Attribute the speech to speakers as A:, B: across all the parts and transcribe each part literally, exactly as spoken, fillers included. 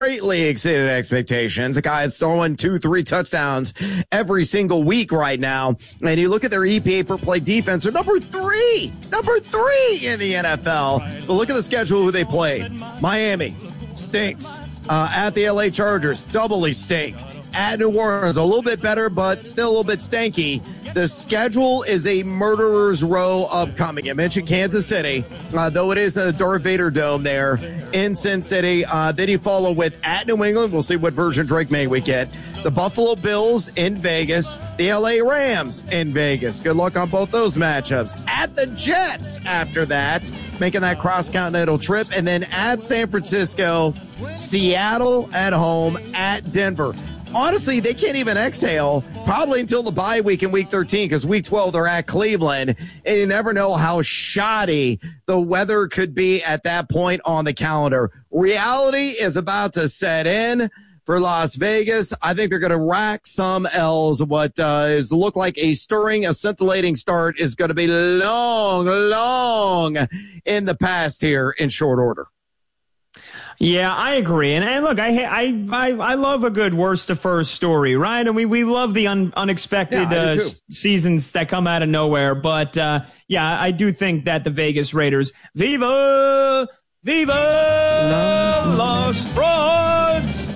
A: greatly exceeded expectations. A guy that's throwing two, three touchdowns every single week right now. And you look at their E P A per play defense, they're number three, number three in the N F L. But look at the schedule who they play. Miami stinks. Uh, at the L A Chargers, doubly stink. At New Orleans, a little bit better, but still a little bit stanky. The schedule is a murderer's row upcoming. You mentioned Kansas City, uh, though it is in a Darth Vader dome there in Sin City. Uh, then you follow with at New England. We'll see what version Drake May we get. The Buffalo Bills in Vegas. The L A Rams in Vegas. Good luck on both those matchups. At the Jets after that, making that cross-continental trip. And then at San Francisco, Seattle at home, at Denver. Honestly, they can't even exhale probably until the bye week in week thirteen, because week twelve they're at Cleveland, and you never know how shoddy the weather could be at that point on the calendar. Reality is about to set in for Las Vegas. I think they're going to rack some L's. What uh, is look like a stirring, a scintillating start is going to be long, long in the past here in short order.
B: Yeah, I agree. And, and look, I, I I I love a good worst to first story, right? And we, we love the un, unexpected
A: yeah,
B: uh, seasons that come out of nowhere. But, uh, yeah, I do think that the Vegas Raiders, Viva, Viva Los Frauds.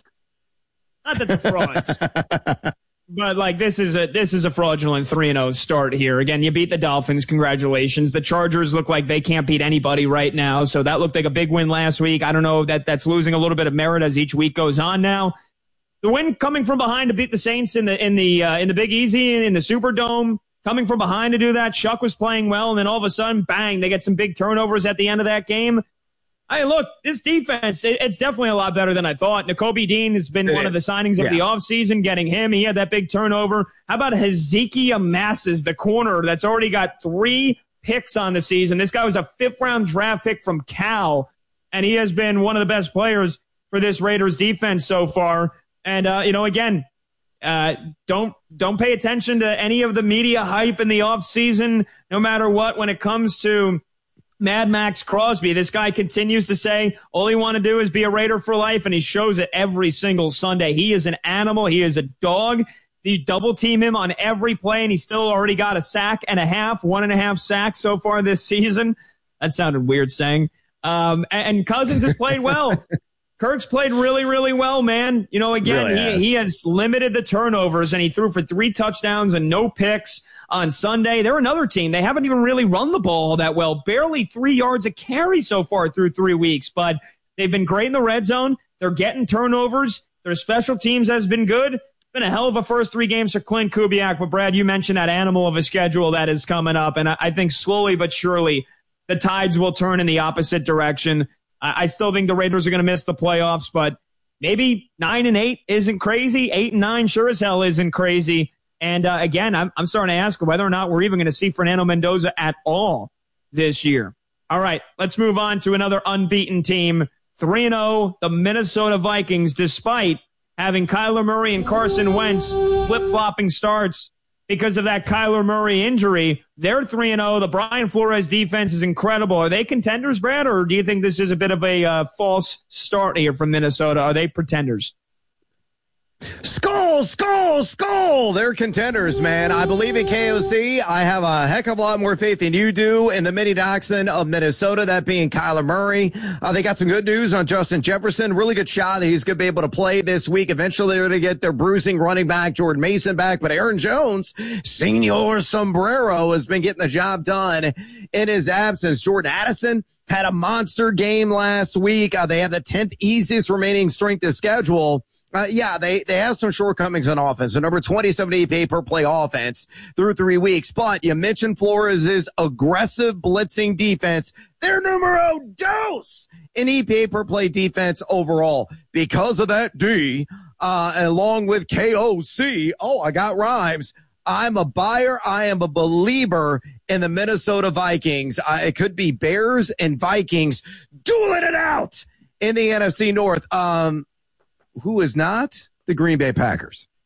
B: Not that the frauds. But, like, this is a this is a fraudulent three and oh start here. Again, you beat the Dolphins. Congratulations. The Chargers look like they can't beat anybody right now, so that looked like a big win last week. I don't know if that that's losing a little bit of merit as each week goes on now. The win coming from behind to beat the Saints in the in the uh, in the Big Easy in the Superdome, coming from behind to do that. Shuck was playing well, and then all of a sudden, bang, they get some big turnovers at the end of that game. Hey, look, this defense, it, it's definitely a lot better than I thought. Nakobe Dean has been it one is. of the signings
A: yeah.
B: of the offseason, getting him. He had that big turnover. How about Hezekiah Masses, the corner that's already got three picks on the season? This guy was a fifth-round draft pick from Cal, and he has been one of the best players for this Raiders defense so far. And, uh, you know, again, uh, don't don't pay attention to any of the media hype in the offseason, no matter what, when it comes to Mad Max Crosby. This guy continues to say all he want to do is be a Raider for life, and he shows it every single Sunday. He is an animal. He is a dog. You double team him on every play, and he still already got a sack and a half, one and a half sacks so far this season. That sounded weird saying. Um, and Cousins has played well. Kirk's played really, really well, man. You know, again, really he, has. he has limited the turnovers, and he threw for three touchdowns and no picks on Sunday. They're another team. They haven't even really run the ball that well. Barely three yards a carry so far through three weeks, but they've been great in the red zone. They're getting turnovers. Their special teams has been good. It's been a hell of a first three games for Clint Kubiak. But, Brad, you mentioned that animal of a schedule that is coming up, and I, I think slowly but surely the tides will turn in the opposite direction. I, I still think the Raiders are going to miss the playoffs, but maybe nine and eight isn't crazy. Eight and nine sure as hell isn't crazy. And, uh, again, I'm, I'm starting to ask whether or not we're even going to see Fernando Mendoza at all this year. All right, let's move on to another unbeaten team, three and oh, the Minnesota Vikings, despite having Kyler Murray and Carson Wentz flip-flopping starts because of that Kyler Murray injury. They're three and oh. The Brian Flores defense is incredible. Are they contenders, Brad, or do you think this is a bit of a uh, false start here from Minnesota? Are they pretenders?
A: Skull, skull, skull. They're contenders, man. I believe in K O C. I have a heck of a lot more faith than you do in the mini dachshund of Minnesota, that being Kyler Murray. Uh, they got some good news on Justin Jefferson. Really good shot that he's going to be able to play this week. Eventually, they're going to get their bruising running back, Jordan Mason, back. But Aaron Jones, Senor Sombrero, has been getting the job done in his absence. Jordan Addison had a monster game last week. Uh, they have the tenth easiest remaining strength of schedule. Uh, yeah, they, they have some shortcomings on offense. The number twenty-seven E P A per play offense through three weeks. But you mentioned Flores' aggressive blitzing defense. They're numero dos in E P A per play defense overall. Because of that D, uh, along with K O C, oh, I got rhymes. I'm a buyer. I am a believer in the Minnesota Vikings. Uh, it could be Bears and Vikings dueling it out in the N F C North. Um, Who is not? The Green Bay Packers.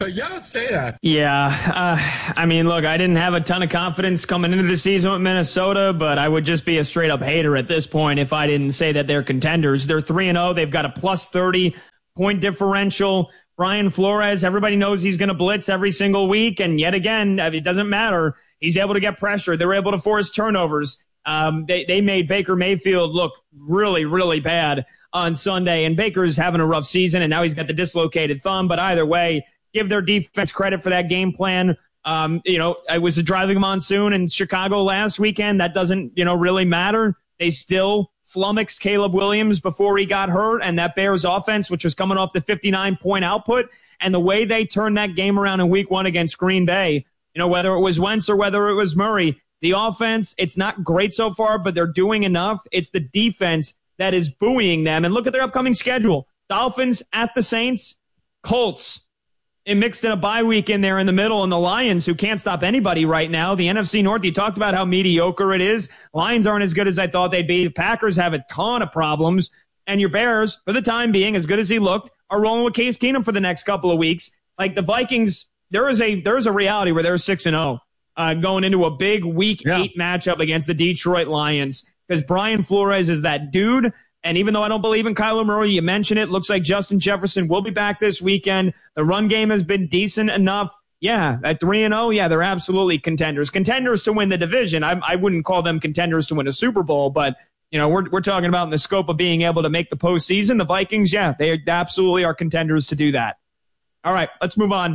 C: You don't say that.
B: Yeah. Uh, I mean, look, I didn't have a ton of confidence coming into the season with Minnesota, but I would just be a straight up hater at this point if I didn't say that they're contenders. They're three and oh. They've got a plus thirty point differential. Brian Flores, everybody knows he's going to blitz every single week. And yet again, it doesn't matter. He's able to get pressure. They're able to force turnovers. Um, they, they made Baker Mayfield look really, really bad on Sunday. And Baker's having a rough season, and now he's got the dislocated thumb. But either way, give their defense credit for that game plan. Um, you know, it was a driving monsoon in Chicago last weekend. That doesn't, you know, really matter. They still flummoxed Caleb Williams before he got hurt, and that Bears offense, which was coming off the fifty-nine point output, and the way they turned that game around in week one against Green Bay, you know, whether it was Wentz or whether it was Murray, the offense, it's not great so far, but they're doing enough. It's the defense that is buoying them. And look at their upcoming schedule. Dolphins at the Saints, Colts. It mixed in a bye week in there in the middle, and the Lions, who can't stop anybody right now. The N F C North, you talked about how mediocre it is. Lions aren't as good as I thought they'd be. The Packers have a ton of problems. And your Bears, for the time being, as good as he looked, are rolling with Case Keenum for the next couple of weeks. Like the Vikings, there is a there is a reality where they're six and oh uh, going into a big week yeah. eight matchup against the Detroit Lions, because Brian Flores is that dude. And even though I don't believe in Kyler Murray, you mentioned it, looks like Justin Jefferson will be back this weekend. The run game has been decent enough. Yeah, at three and oh, yeah, they're absolutely contenders. Contenders to win the division. I, I wouldn't call them contenders to win a Super Bowl, but, you know, we're we're talking about in the scope of being able to make the postseason. The Vikings, yeah, they absolutely are contenders to do that. All right, let's move on.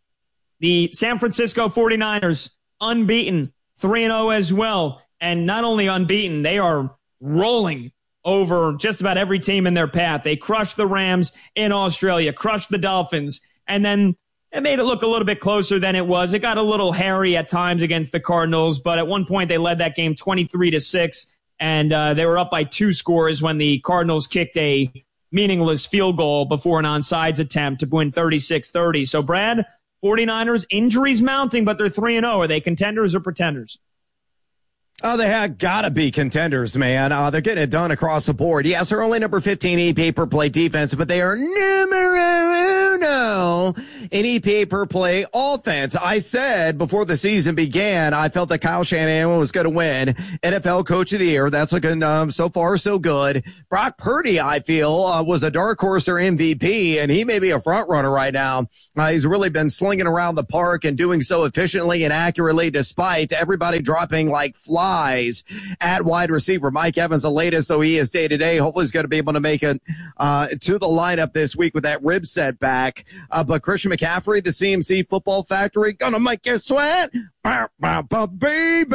B: The San Francisco forty-niners, unbeaten, three and oh as well. And not only unbeaten, they are rolling over just about every team in their path. They crushed the Rams in Australia, crushed the Dolphins, and then it made it look a little bit closer than it was. It got a little hairy at times against the Cardinals, but at one point they led that game twenty-three to six, and uh, they were up by two scores when the Cardinals kicked a meaningless field goal before an onside attempt to win thirty-six thirty. So, Brad, forty-niners, injuries mounting, but they're three and oh. Are they contenders or pretenders?
A: Oh, they have got to be contenders, man. Uh, they're getting it done across the board. Yes, they're only number fifteen E P A per play defense, but they are numero uno in E P A per play offense. I said before the season began, I felt that Kyle Shanahan was going to win N F L Coach of the Year. That's looking um, so far so good. Brock Purdy, I feel, uh, was a dark horse or M V P, and he may be a front runner right now. Uh, he's really been slinging around the park and doing so efficiently and accurately, despite everybody dropping like flies at wide receiver. Mike Evans, the latest, so he is day to day. Hopefully he's going to be able to make it uh, to the lineup this week with that rib setback. Uh, but Christian McCaffrey, the C M C Football Factory, gonna make you sweat. Bah, bah, bah, baby.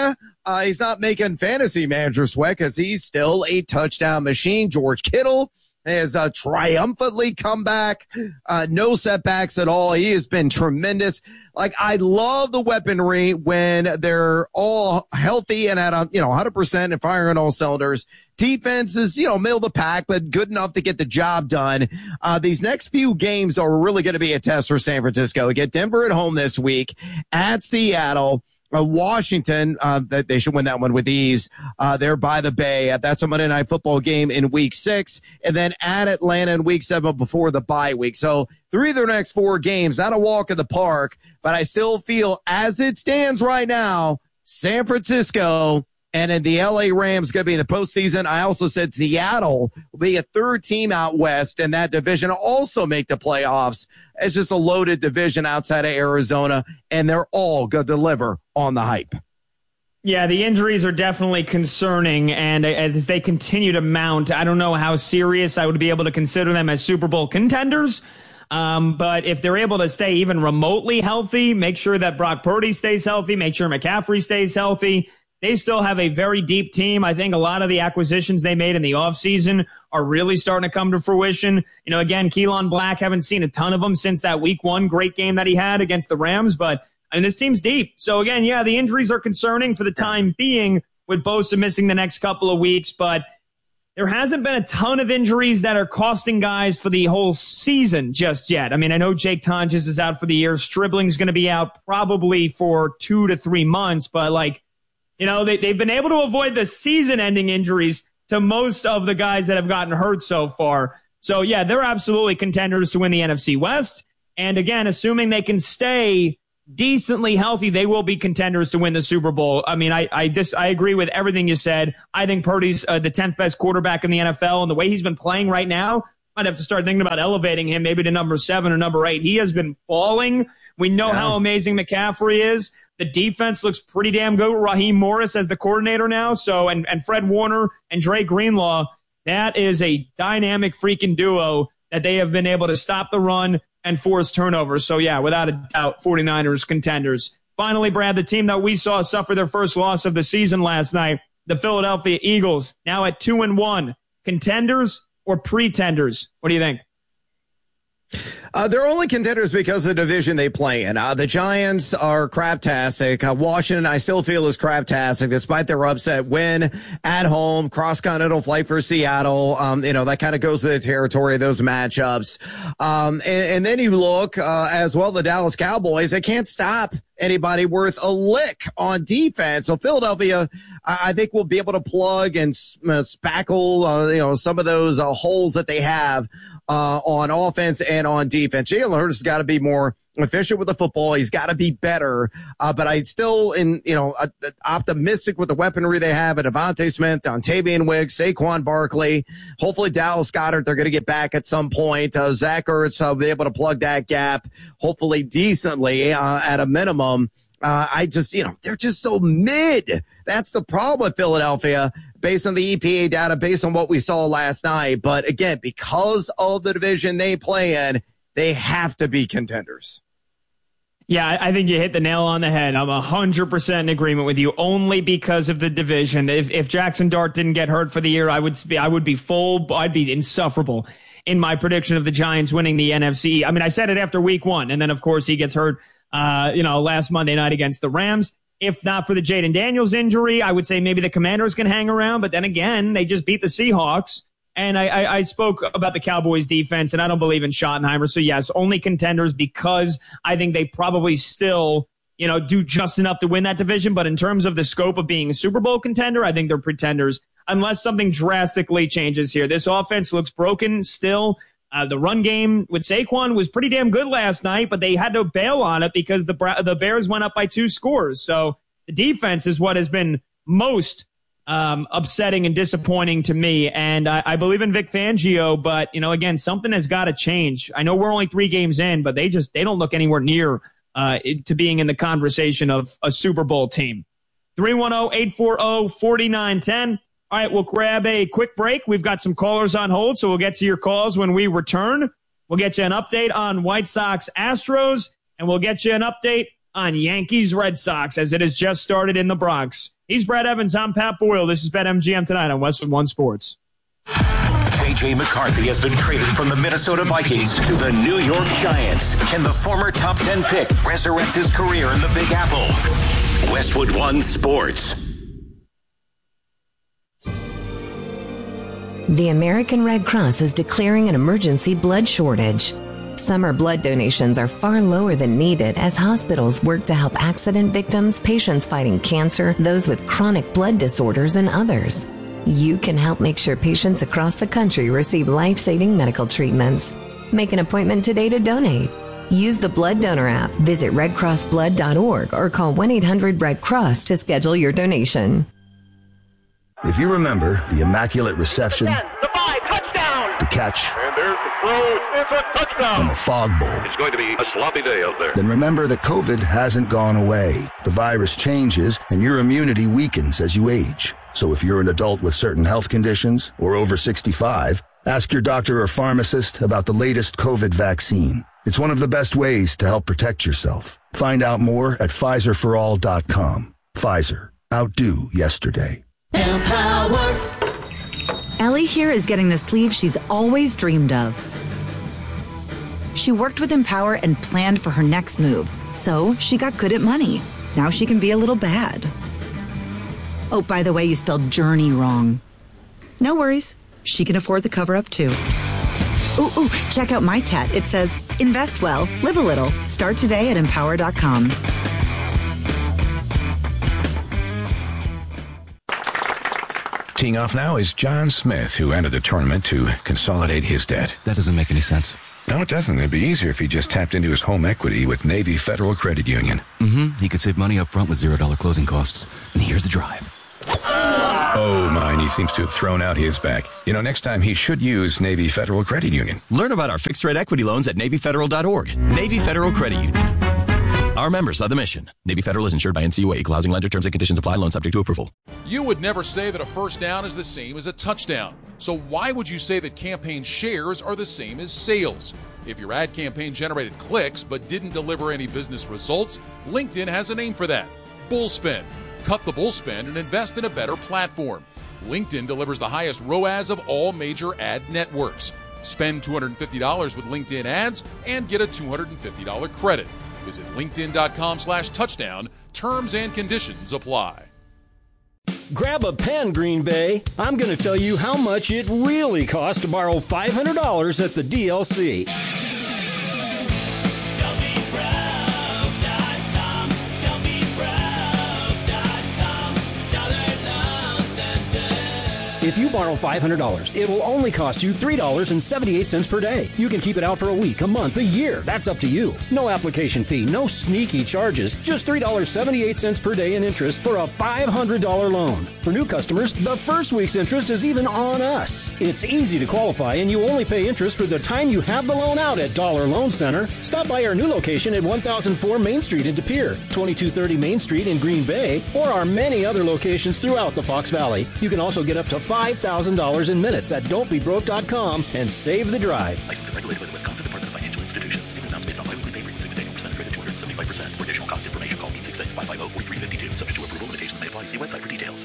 A: Uh, he's not making fantasy manager sweat because he's still a touchdown machine. George Kittle has uh, triumphantly come back. Uh, no setbacks at all. He has been tremendous. Like, I love the weaponry when they're all healthy and at a, you know, one hundred percent and firing on all cylinders. Defense is, you know, middle of the pack, but good enough to get the job done. Uh, these next few games are really going to be a test for San Francisco. We get Denver at home this week, at Seattle. Uh, Washington, uh, that they should win that one with ease. Uh, they're by the Bay. Uh, that's a Monday Night Football game in week six, and then at Atlanta in week seven before the bye week. So three of their next four games, not a walk in the park, but I still feel as it stands right now, San Francisco and then the L A Rams going to be in the postseason. I also said Seattle will be a third team out west in that division, also make the playoffs. It's just a loaded division outside of Arizona, and they're all going to deliver on the hype.
B: Yeah, the injuries are definitely concerning, and as they continue to mount, I don't know how serious I would be able to consider them as Super Bowl contenders. Um, but if they're able to stay even remotely healthy, make sure that Brock Purdy stays healthy, make sure McCaffrey stays healthy, they still have a very deep team. I think a lot of the acquisitions they made in the offseason are really starting to come to fruition. You know, again, Keelan Black, haven't seen a ton of them since that week one great game that he had against the Rams, but I mean, this team's deep. So again, yeah, the injuries are concerning for the time being with Bosa missing the next couple of weeks, but there hasn't been a ton of injuries that are costing guys for the whole season just yet. I mean, I know Jake Tonjes is out for the year. Stribling's going to be out probably for two to three months, but like, you know, they, they've been able to avoid the season-ending injuries to most of the guys that have gotten hurt so far. So, yeah, they're absolutely contenders to win the N F C West. And again, assuming they can stay decently healthy, they will be contenders to win the Super Bowl. I mean, I I just I agree with everything you said. I think Purdy's uh, the tenth best quarterback in the N F L, and the way he's been playing right now, I'd have to start thinking about elevating him maybe to number seven or number eight. He has been falling. We know yeah. how amazing McCaffrey is. The defense looks pretty damn good. Raheem Morris as the coordinator now, so and and Fred Warner and Dre Greenlaw. That is a dynamic freaking duo that they have been able to stop the run and force turnovers. So, yeah, without a doubt, 49ers contenders. Finally, Brad, the team that we saw suffer their first loss of the season last night, the Philadelphia Eagles, now at two and one. Contenders or pretenders? What do you think?
A: Uh, they're only contenders because of the division they play in. Uh, the Giants are craptastic. Uh, Washington, I still feel, is craptastic despite their upset win at home. Cross-continental flight for Seattle. Um, you know, that kind of goes to the territory of those matchups. Um, and, and then you look uh, as well, the Dallas Cowboys, they can't stop anybody worth a lick on defense. So Philadelphia, I think, will be able to plug and uh, spackle, uh, you know, some of those uh, holes that they have Uh, on offense and on defense. Jalen Hurts has got to be more efficient with the football. He's got to be better. Uh, but I still, in you know, uh, optimistic with the weaponry they have at Devontae Smith, Dontavian Wicks, Saquon Barkley. Hopefully Dallas Goedert, they're going to get back at some point. Uh, Zach Ertz will be able to plug that gap, hopefully decently uh, at a minimum. Uh, I just, you know, they're just so mid. That's the problem with Philadelphia based on the E P A data, based on what we saw last night. But again, because of the division they play in, they have to be contenders.
B: Yeah, I think you hit the nail on the head. I'm one hundred percent in agreement with you, only because of the division. If if Jackson Dart didn't get hurt for the year, I would be, I would be full, I'd be insufferable in my prediction of the Giants winning the N F C. I mean, I said it after week one, and then, of course, he gets hurt Uh, you know, last Monday night against the Rams. If not for the Jaden Daniels injury, I would say maybe the Commanders can hang around. But then again, they just beat the Seahawks. And I, I, I spoke about the Cowboys defense, and I don't believe in Schottenheimer. So, yes, only contenders because I think they probably still, you know, do just enough to win that division. But in terms of the scope of being a Super Bowl contender, I think they're pretenders unless something drastically changes here. This offense looks broken still. Uh, the run game with Saquon was pretty damn good last night, but they had to bail on it because the the Bears went up by two scores. So the defense is what has been most um, upsetting and disappointing to me. And I, I believe in Vic Fangio, but, you know, again, something has got to change. I know we're only three games in, but they just they don't look anywhere near uh, to being in the conversation of a Super Bowl team. three one zero, eight four zero, four nine one zero. All right, we'll grab a quick break. We've got some callers on hold, so we'll get to your calls when we return. We'll get you an update on White Sox Astros, and we'll get you an update on Yankees Red Sox as it has just started in the Bronx. He's Brad Evans. I'm Pat Boyle. This is BetMGM tonight on Westwood One Sports.
C: J J McCarthy has been traded from the Minnesota Vikings to the New York Giants. Can the former top ten pick resurrect his career in the Big Apple? Westwood One Sports.
D: The American Red Cross is declaring an emergency blood shortage. Summer blood donations are far lower than needed as hospitals work to help accident victims, patients fighting cancer, those with chronic blood disorders, and others. You can help make sure patients across the country receive life-saving medical treatments. Make an appointment today to donate. Use the Blood Donor app, visit red cross blood dot org, or call one eight hundred red cross to schedule your donation.
E: If you remember the Immaculate Reception,
F: the five, touchdown,
E: the catch,
F: and there's the throw, it's a touchdown,
E: and the Fog Bowl,
F: it's going to be a sloppy day out there.
E: Then remember that COVID hasn't gone away. The virus changes, and your immunity weakens as you age. So if you're an adult with certain health conditions or over sixty-five, ask your doctor or pharmacist about the latest COVID vaccine. It's one of the best ways to help protect yourself. Find out more at Pfizer for all dot com. Pfizer. Outdo yesterday.
G: Empower. Ellie here is getting the sleeve she's always dreamed of. She worked with Empower and planned for her next move, so she got good at money. Now she can be a little bad. Oh, by the way, you spelled journey wrong. No worries. She can afford the cover-up, too. Ooh, ooh, check out my tat. It says, invest well, live a little. Start today at empower dot com.
H: Teeing off now is John Smith, who entered the tournament to consolidate his debt.
I: That doesn't make any sense.
H: No, it doesn't. It'd be easier if he just tapped into his home equity with Navy Federal Credit Union.
I: Mm-hmm. He could save money up front with zero dollar closing costs. And here's the drive.
H: Oh, mine, he seems to have thrown out his back. You know, next time he should use Navy Federal Credit Union.
I: Learn about our fixed-rate equity loans at Navy Federal dot org. Navy Federal Credit Union. Our members are the mission. Navy Federal is insured by N C U A. Equal housing lender. Terms and conditions apply. Loan subject to approval.
J: You would never say that a first down is the same as a touchdown. So why would you say that campaign shares are the same as sales? If your ad campaign generated clicks but didn't deliver any business results, LinkedIn has a name for that. Bullspend. Cut the bullspend and invest in a better platform. LinkedIn delivers the highest R O A S of all major ad networks. Spend two hundred fifty dollars with LinkedIn ads and get a two hundred fifty dollars credit. Visit linkedin.com slash touchdown. Terms and conditions apply.
K: Grab a pen, Green Bay. I'm going to tell you how much it really costs to borrow five hundred dollars at the D L C. If you borrow five hundred dollars, it will only cost you three dollars and seventy-eight cents per day. You can keep it out for a week, a month, a year. That's up to you. No application fee, no sneaky charges. Just three dollars and seventy-eight cents per day in interest for a five hundred dollars loan. For new customers, the first week's interest is even on us. It's easy to qualify, and you only pay interest for the time you have the loan out at Dollar Loan Center. Stop by our new location at one thousand four Main Street in De Pere, twenty-two thirty Main Street in Green Bay, or our many other locations throughout the Fox Valley. You can also get up to five thousand dollars in minutes at don't be broke dot com and save the drive.
L: Licensed and regulated by the Wisconsin Department of Financial Institutions. Payment amounts based on biweekly pay frequency with annual percent credit two hundred seventy-five percent. For additional cost information, call eight six six, five five zero, four three five two. Subject to approval, limitations may apply. See website for details.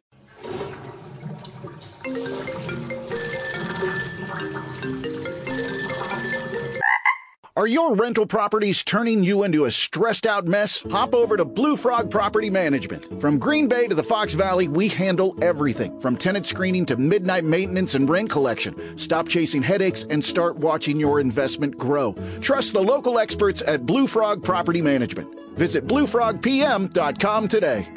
M: Are your rental properties turning you into a stressed-out mess? Hop over to Blue Frog Property Management. From Green Bay to the Fox Valley, we handle everything, from tenant screening to midnight maintenance and rent collection. Stop chasing headaches and start watching your investment grow. Trust the local experts at Blue Frog Property Management. Visit blue frog p m dot com today.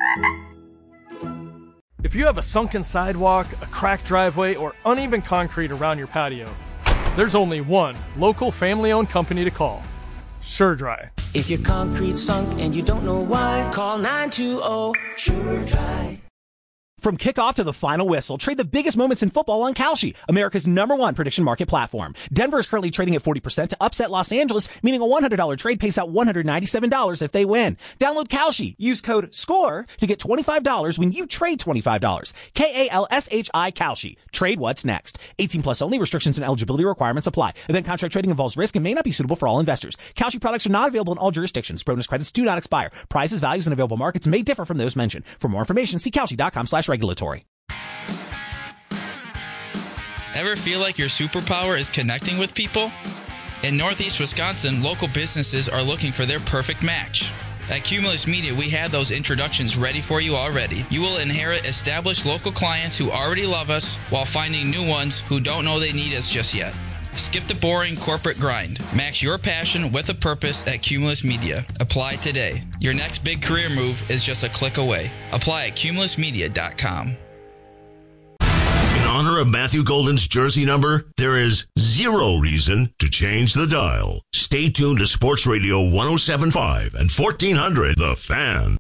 N: If you have a sunken sidewalk, a cracked driveway, or uneven concrete around your patio, there's only one local family-owned company to call. SureDry.
O: If your concrete's sunk and you don't know why, call nine two zero SureDry.
P: From kickoff to the final whistle, trade the biggest moments in football on Kalshi, America's number one prediction market platform. Denver is currently trading at forty percent to upset Los Angeles, meaning a one hundred dollars trade pays out one hundred ninety-seven dollars if they win. Download Kalshi. Use code SCORE to get twenty-five dollars when you trade twenty-five dollars. K A L S H I Kalshi. Trade what's next. eighteen plus only. Restrictions and eligibility requirements apply. Event contract trading involves risk and may not be suitable for all investors. Kalshi products are not available in all jurisdictions. Bonus credits do not expire. Prices, values, and available markets may differ from those mentioned. For more information, see Kalshi.com slash regulatory.
Q: Ever feel like your superpower is connecting with people? In Northeast Wisconsin, local businesses are looking for their perfect match. At Cumulus Media, we have those introductions ready for you already. You will inherit established local clients who already love us while finding new ones who don't know they need us just yet. Skip the boring corporate grind. Match your passion with a purpose at Cumulus Media. Apply today. Your next big career move is just a click away. Apply at cumulus media dot com.
R: In honor of Matthew Golden's jersey number, there is zero reason to change the dial. Stay tuned to Sports Radio one oh seven point five and fourteen hundred The Fan.